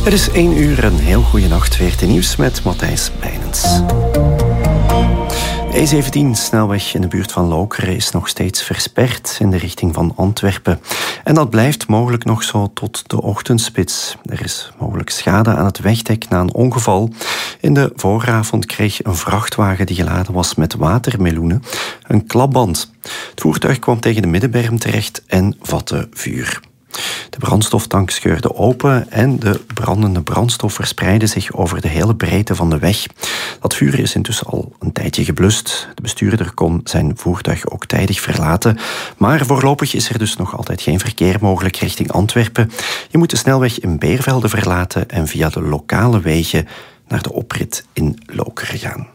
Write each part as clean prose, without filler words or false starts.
Het is 1 uur, een heel goede nacht. VRT Nieuws met Matthijs Bijnens. De E17-snelweg in de buurt van Lokeren is nog steeds versperd in de richting van Antwerpen. En dat blijft mogelijk nog zo tot de ochtendspits. Er is mogelijk schade aan het wegdek na een ongeval. In de vooravond kreeg een vrachtwagen die geladen was met watermeloenen een klapband. Het voertuig kwam tegen de middenberm terecht en vatte vuur. De brandstoftank scheurde open en de brandende brandstof verspreidde zich over de hele breedte van de weg. Dat vuur is intussen al een tijdje geblust. De bestuurder kon zijn voertuig ook tijdig verlaten. Maar voorlopig is er dus nog altijd geen verkeer mogelijk richting Antwerpen. Je moet de snelweg in Beervelde verlaten en via de lokale wegen naar de oprit in Lokeren gaan.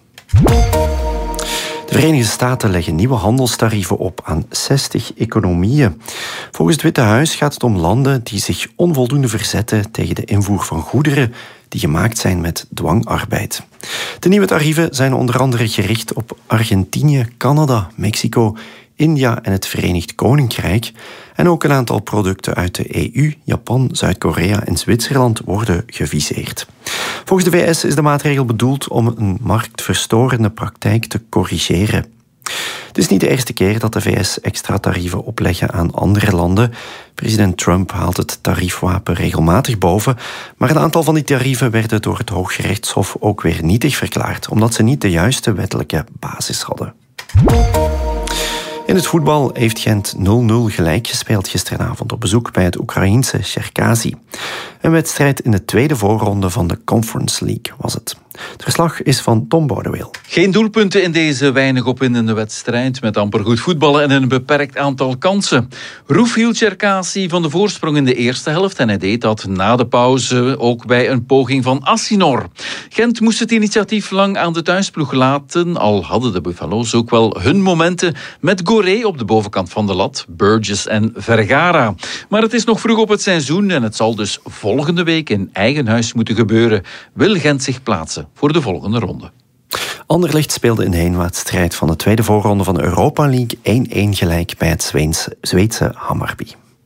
De Verenigde Staten leggen nieuwe handelstarieven op aan 60 economieën. Volgens het Witte Huis gaat het om landen die zich onvoldoende verzetten tegen de invoer van goederen die gemaakt zijn met dwangarbeid. De nieuwe tarieven zijn onder andere gericht op Argentinië, Canada, Mexico, India en het Verenigd Koninkrijk. En ook een aantal producten uit de EU, Japan, Zuid-Korea en Zwitserland worden geviseerd. Volgens de VS is de maatregel bedoeld om een marktverstorende praktijk te corrigeren. Het is niet de eerste keer dat de VS extra tarieven opleggen aan andere landen. President Trump haalt het tariefwapen regelmatig boven, maar een aantal van die tarieven werden door het Hooggerechtshof ook weer nietig verklaard, omdat ze niet de juiste wettelijke basis hadden. In het voetbal heeft Gent 0-0 gelijk gespeeld gisteravond op bezoek bij het Oekraïense Cherkasy. Een wedstrijd in de tweede voorronde van de Conference League was het. Het verslag is van Tom Bodeweel. Geen doelpunten in deze weinig opwindende wedstrijd met amper goed voetballen en een beperkt aantal kansen. Roef hield Cherkasy van de voorsprong in de eerste helft en hij deed dat na de pauze ook bij een poging van Assinor. Gent moest het initiatief lang aan de thuisploeg laten, al hadden de Buffalo's ook wel hun momenten met Goré op de bovenkant van de lat, Burgess en Vergara. Maar het is nog vroeg op het seizoen en het zal dus volgende week in eigen huis moeten gebeuren. Wil Gent zich plaatsen voor de volgende ronde. Anderlecht speelde in de heenwedstrijd van de tweede voorronde van de Europa League 1-1 gelijk bij het Zweedse Hammarby.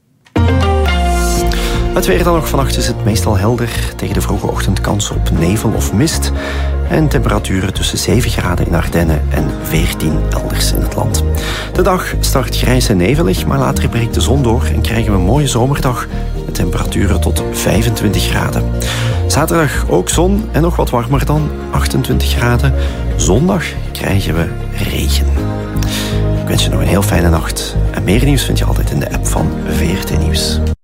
Het weer dan nog. Vannacht is het meestal helder. Tegen de vroege ochtend kans op nevel of mist. En temperaturen tussen 7 graden in Ardennen en 14 elders in het land. De dag start grijs en nevelig, maar later breekt de zon door en krijgen we een mooie zomerdag met temperaturen tot 25 graden. Zaterdag ook zon en nog wat warmer dan 28 graden. Zondag krijgen we regen. Ik wens je nog een heel fijne nacht. En meer nieuws vind je altijd in de app van VRT Nieuws.